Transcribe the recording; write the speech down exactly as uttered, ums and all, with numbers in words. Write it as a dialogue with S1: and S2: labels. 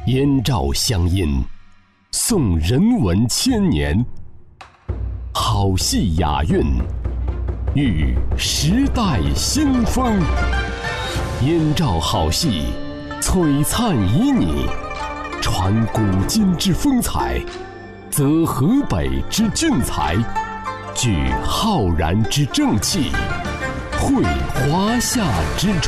S1: 燕赵乡音，颂人文千年。好戏雅韵，遇时代新风。燕赵好戏，璀璨旖旎，传古今之风采，则河北之俊才，聚浩然之正气，绘华夏之